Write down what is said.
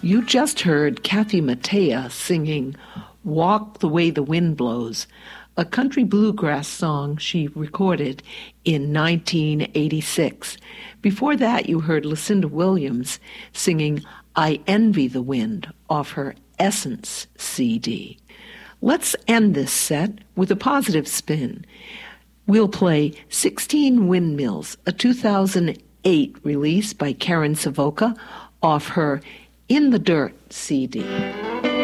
You just heard Kathy Mattea singing Walk the Way the Wind Blows, a country bluegrass song she recorded in 1986. Before that, you heard Lucinda Williams singing I Envy the Wind off her Essence CD. Let's end this set with a positive spin. We'll play 16 Windmills, a 2008 release by Karen Savoca off her In the Dirt CD.